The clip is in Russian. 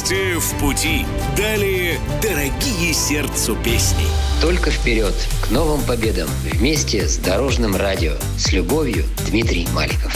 Вместе в пути. Далее дорогие сердцу песни. Только вперед, к новым победам. Вместе с Дорожным радио. С любовью, Дмитрий Маликов.